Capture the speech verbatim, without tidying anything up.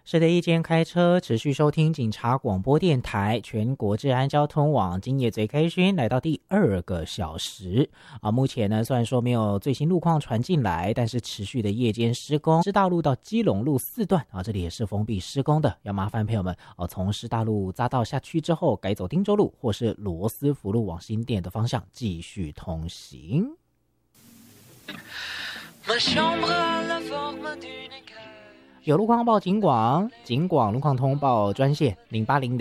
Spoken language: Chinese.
是的，一间开车持续收听警察广播电台全国治安交通网，今夜最开心来到第二个小时啊。目前呢，虽然说没有最新路况传进来，但是持续的夜间施工，师大路到基隆路四段啊，这里也是封闭施工的，要麻烦朋友们哦，从师大路匝道下去之后，改走汀州路或是罗斯福路往新店的方向继续通行。有路况报警广，警广路况通报专线零八零